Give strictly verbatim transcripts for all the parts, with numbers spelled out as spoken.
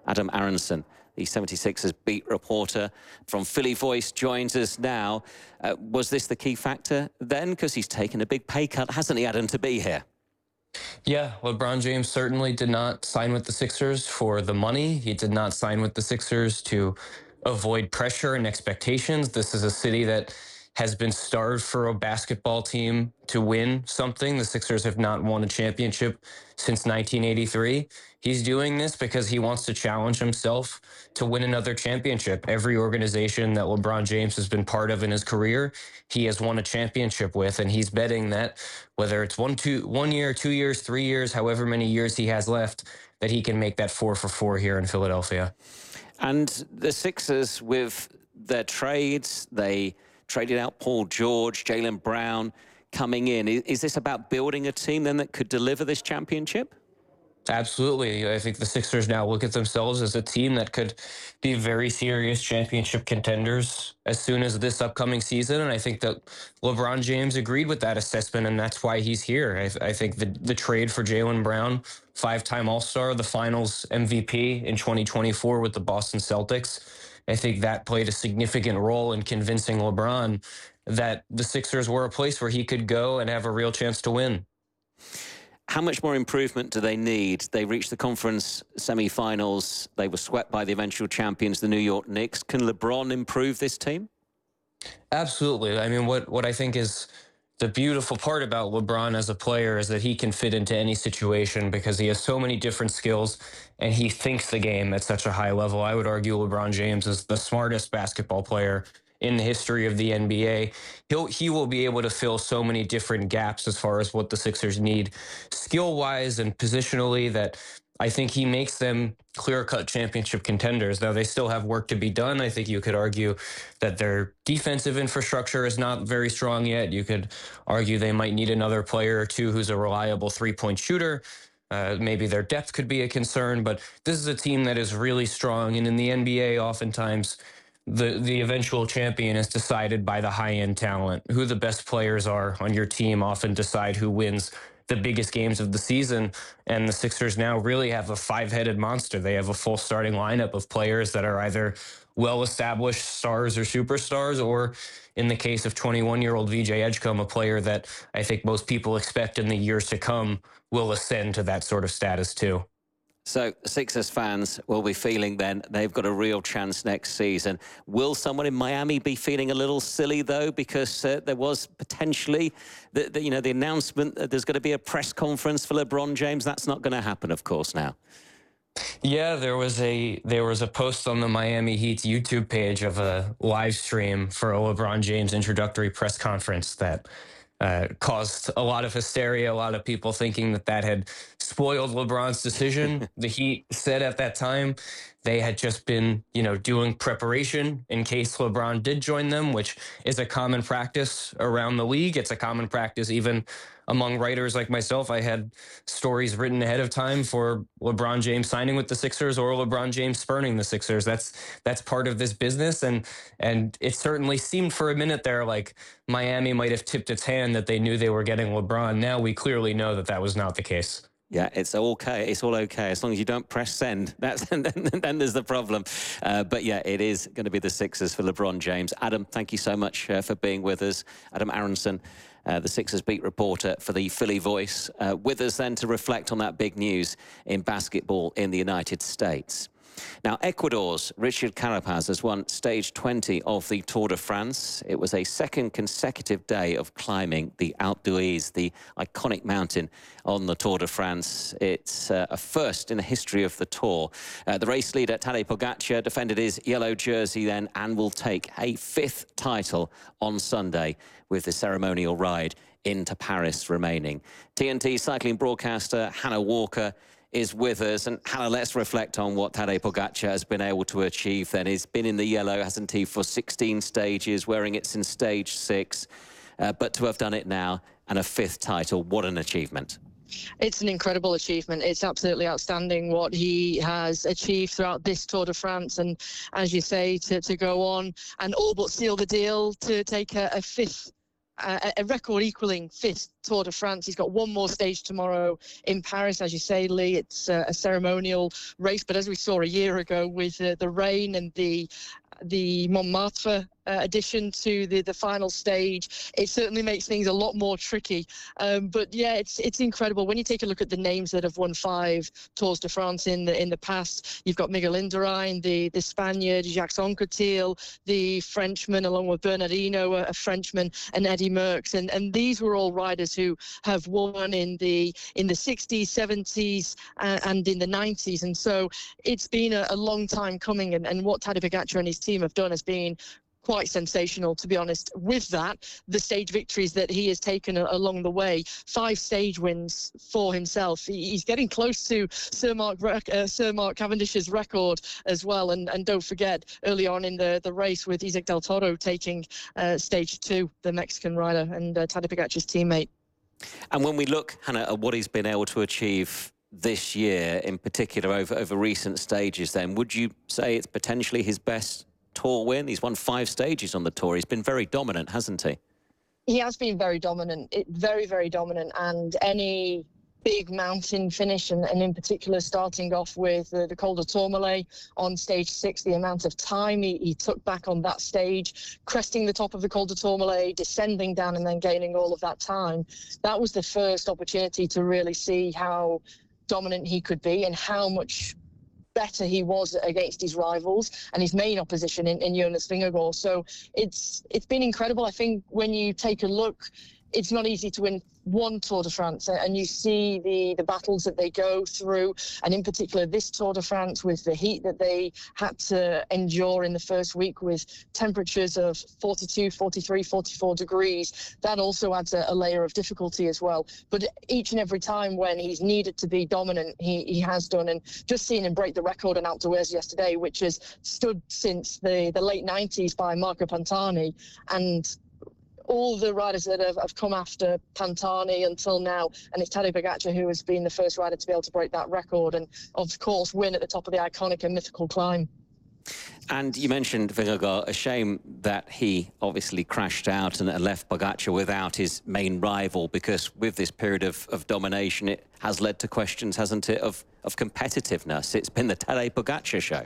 Adam Aronson, the seventy-sixers beat reporter from Philly Voice, joins us now. Uh, was this the key factor then? Because he's taken a big pay cut, hasn't he, Adam, to be here? Yeah, LeBron James certainly did not sign with the Sixers for the money. He did not sign with the Sixers to avoid pressure and expectations. This is a city that has been starved for a basketball team to win something. The Sixers have not won a championship since nineteen eighty-three. He's doing this because he wants to challenge himself to win another championship. Every organization that LeBron James has been part of in his career, he has won a championship with, and he's betting that whether it's one, two, one year, two years, three years, however many years he has left, that he can make that four for four here in Philadelphia. And the Sixers, with their trades, they traded out Paul George, Jaylen Brown coming in. Is this about building a team then that could deliver this championship? Absolutely. I think the Sixers now look at themselves as a team that could be very serious championship contenders as soon as this upcoming season. And I think that LeBron James agreed with that assessment, and that's why he's here. I, I think the, the trade for Jaylen Brown, five-time All-Star, the Finals M V P in twenty twenty-four with the Boston Celtics, I think that played a significant role in convincing LeBron that the Sixers were a place where he could go and have a real chance to win. How much more improvement do they need? They reached the conference semi-finals. They were swept by the eventual champions, the New York Knicks. Can LeBron improve this team? Absolutely. I mean, what, what I think is the beautiful part about LeBron as a player is that he can fit into any situation because he has so many different skills and he thinks the game at such a high level. I would argue LeBron James is the smartest basketball player in the history of the N B A. He'll, he will be able to fill so many different gaps as far as what the Sixers need skill-wise and positionally that I think he makes them clear-cut championship contenders. Now, they still have work to be done. I think you could argue that their defensive infrastructure is not very strong yet. You could argue they might need another player or two who's a reliable three-point shooter. Uh, maybe their depth could be a concern, but this is a team that is really strong. And in the N B A, oftentimes, the the eventual champion is decided by the high-end talent. Who the best players are on your team often decide who wins the biggest games of the season. And the Sixers now really have a five-headed monster. They have a full starting lineup of players that are either well-established stars or superstars, or in the case of twenty-one-year-old V J Edgecombe, a player that I think most people expect in the years to come will ascend to that sort of status too. So Sixers fans will be feeling then they've got a real chance next season. Will someone in Miami be feeling a little silly, though, because uh, there was potentially, the, the, you know, the announcement that there's going to be a press conference for LeBron James? That's not going to happen, of course, now. Yeah, there was a there was a post on the Miami Heat's YouTube page of a live stream for a LeBron James introductory press conference that Uh, caused a lot of hysteria, a lot of people thinking that that had spoiled LeBron's decision. The Heat said at that time they had just been, you know, doing preparation in case LeBron did join them, which is a common practice around the league. It's a common practice even among writers like myself. I had stories written ahead of time for LeBron James signing with the Sixers or LeBron James spurning the Sixers. That's that's part of this business, and and it certainly seemed for a minute there like Miami might have tipped its hand that they knew they were getting LeBron. Now we clearly know that that was not the case. Yeah, it's okay. It's all okay as long as you don't press send. That's then, then there's the problem. Uh, but yeah, it is going to be the Sixers for LeBron James. Adam, thank you so much uh, for being with us. Adam Aronson, uh, the Sixers beat reporter for the Philly Voice, uh, with us then to reflect on that big news in basketball in the United States. Now, Ecuador's Richard Carapaz has won stage twenty of the Tour de France. It was a second consecutive day of climbing the Alpe d'Huez, the iconic mountain on the Tour de France. It's uh, a first in the history of the Tour. Uh, the race leader, Tadej Pogacar, defended his yellow jersey then and will take a fifth title on Sunday with the ceremonial ride into Paris remaining. T N T cycling broadcaster Hannah Walker is with us. And Hannah, let's reflect on what Tadej Pogacar has been able to achieve then. He's been in the yellow, hasn't he, for sixteen stages, wearing it since stage six. Uh, but to have done it now and a fifth title, what an achievement. It's an incredible achievement. It's absolutely outstanding what he has achieved throughout this Tour de France. And as you say, to, to go on and all but seal the deal to take a, a fifth a, a record equaling fifth Tour de France. He's got one more stage tomorrow in Paris, as you say, Lee. It's a, a ceremonial race, but as we saw a year ago with uh, the rain and the the Montmartre uh, addition to the the final stage, it certainly makes things a lot more tricky. Um, but yeah, it's it's incredible when you take a look at the names that have won five Tours de France in the in the past. You've got Miguel Indurain, the the Spaniard, Jacques Anquetil, the Frenchman, along with Bernardino, a, a Frenchman, and Eddie Merckx, and and these were all riders who have won in the in the sixties, seventies, uh, and in the nineties. And so it's been a, a long time coming, and, and what Tadej Pogačar and his team have done has been quite sensational, to be honest. With that, the stage victories that he has taken a, along the way, five stage wins for himself. He, he's getting close to Sir Mark, uh, Sir Mark Cavendish's record as well. And, and don't forget, early on in the, the race with Isaac Del Toro taking uh, stage two, the Mexican rider and uh, Tadej Pogačar's teammate. And when we look, Hannah, at what he's been able to achieve this year, in particular over, over recent stages, then, would you say it's potentially his best Tour win? He's won five stages on the Tour. He's been very dominant, hasn't he? He has been very dominant, it, very, very dominant. And any big mountain finish, and, and in particular starting off with uh, the Col de Tourmalet on stage six, the amount of time he, he took back on that stage, cresting the top of the Col de Tourmalet, descending down and then gaining all of that time. That was the first opportunity to really see how dominant he could be and how much better he was against his rivals and his main opposition in, in Jonas Vingegaard. So it's it's been incredible. I think when you take a look, it's not easy to win one Tour de France, and you see the the battles that they go through, and in particular this Tour de France with the heat that they had to endure in the first week with temperatures of forty-two, forty-three, forty-four degrees. That also adds a, a layer of difficulty as well. But each and every time when he's needed to be dominant, he, he has done. And just seeing him break the record on Alpe d'Huez yesterday, which has stood since the, the late nineties by Marco Pantani, and all the riders that have, have come after Pantani until now, and it's Tadej Pogačar who has been the first rider to be able to break that record and, of course, win at the top of the iconic and mythical climb. And you mentioned Vingegaard. A shame that he obviously crashed out and left Pogačar without his main rival, because with this period of, of domination, it has led to questions, hasn't it, of, of competitiveness. It's been the Tadej Pogačar show.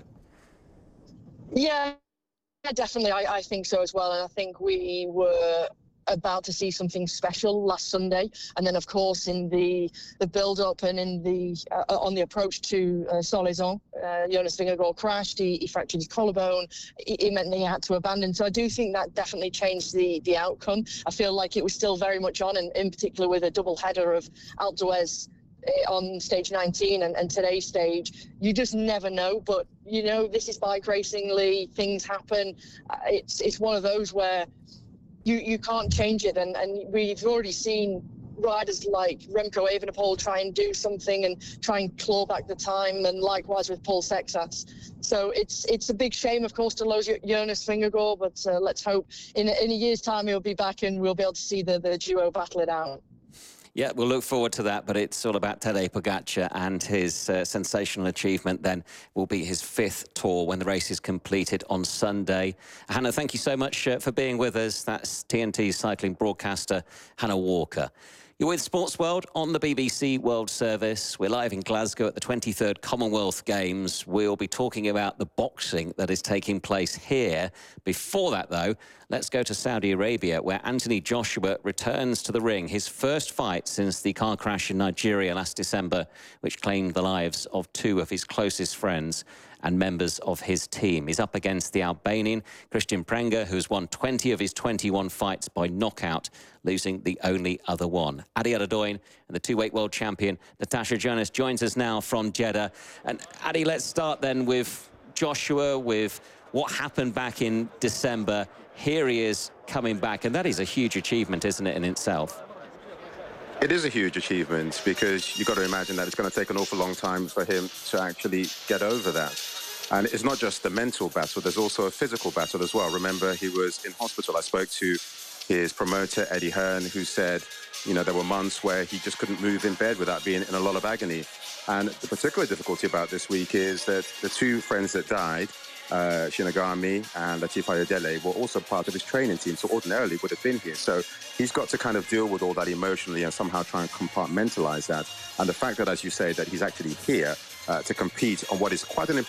Yeah. Yeah, definitely. I, I think so as well. And I think we were about to see something special last Sunday. And then, of course, in the the build-up and in the uh, on the approach to uh, Solaizon, uh, Jonas Vingegaard crashed. He, he fractured his collarbone. It, it meant that he had to abandon. So I do think that definitely changed the the outcome. I feel like it was still very much on, and in particular with a double header of Alpe d'Huez on stage nineteen and, and today's stage. You just never know, but you know, this is bike racing, Lee. Things happen. Uh, it's it's one of those where you you can't change it, and and we've already seen riders like Remco Evenepoel try and do something and try and claw back the time, and likewise with Paul Sexas. So it's it's a big shame, of course, to lose Jonas Vingegaard, but uh, let's hope in in a year's time he'll be back and we'll be able to see the the duo battle it out. Yeah, we'll look forward to that, but it's all about Tadej Pogačar, and his uh, sensational achievement then will be his fifth Tour when the race is completed on Sunday. Hannah, thank you so much uh, for being with us. That's T N T cycling broadcaster Hannah Walker. You're with Sports World on the B B C World Service. We're live in Glasgow at the twenty-third Commonwealth Games. We'll be talking about the boxing that is taking place here. Before that, though, let's go to Saudi Arabia, where Anthony Joshua returns to the ring. His first fight since the car crash in Nigeria last December, which claimed the lives of two of his closest friends and members of his team. He's up against the Albanian Christian Prenga, who's won twenty of his twenty-one fights by knockout, losing the only other one. Adi Adadoin and the two-weight world champion Natasha Jonas joins us now from Jeddah. And Adi, let's start then with Joshua, with what happened back in December. Here he is coming back, and that is a huge achievement, isn't it, in itself? It is a huge achievement, because you've got to imagine that it's going to take an awful long time for him to actually get over that. And it's not just the mental battle, there's also a physical battle as well. Remember, he was in hospital. I spoke to his promoter, Eddie Hearn, who said, you know, there were months where he just couldn't move in bed without being in a lot of agony. And the particular difficulty about this week is that the two friends that died, uh, Shinigami and Latif Ayodele, were also part of his training team, so ordinarily would have been here. So he's got to kind of deal with all that emotionally and somehow try and compartmentalize that. And the fact that, as you say, that he's actually here uh, to compete on what is quite an